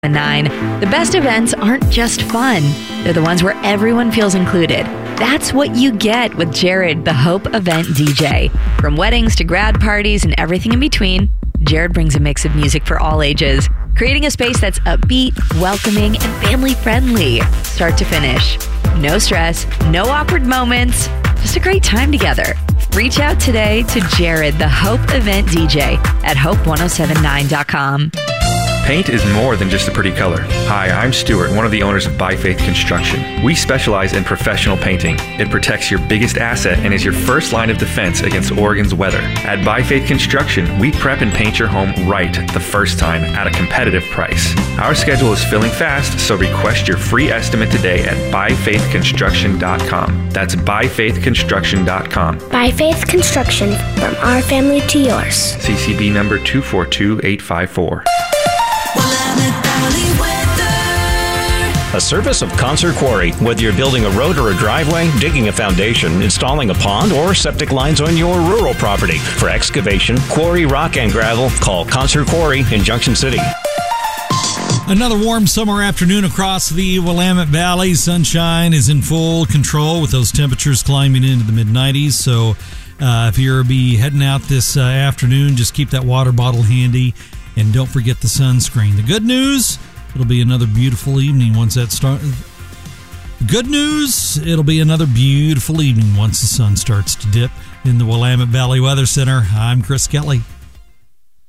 9. The best events aren't just fun. They're the ones where everyone feels included. That's what you get with Jared, the Hope Event DJ. From weddings to grad parties and everything in between, Jared brings a mix of music for all ages, creating a space that's upbeat, welcoming, and family-friendly, start to finish. No stress, no awkward moments, just a great time together. Reach out today to Jared, the Hope Event DJ at hope1079.com. Paint is more than just a pretty color. Hi, I'm Stuart, one of the owners of By Faith Construction. We specialize in professional painting. It protects your biggest asset and is your first line of defense against Oregon's weather. At By Faith Construction, we prep and paint your home right the first time at a competitive price. Our schedule is filling fast, so request your free estimate today at byfaithconstruction.com. That's byfaithconstruction.com. By Faith Construction, from our family to yours. CCB number 242854. A service of Concert Quarry. Whether you're building a road or a driveway, digging a foundation, installing a pond, or septic lines on your rural property. For excavation, quarry, rock, and gravel, call Concert Quarry in Junction City. Another warm summer afternoon across the Willamette Valley. Sunshine is in full control with those temperatures climbing into the mid-90s. So if you're be heading out this afternoon, just keep that water bottle handy and don't forget the sunscreen. The good news, it'll be another beautiful evening once that starts. Good news, it'll be another beautiful evening once the sun starts to dip. In the Willamette Valley Weather Center, I'm Chris Kelly.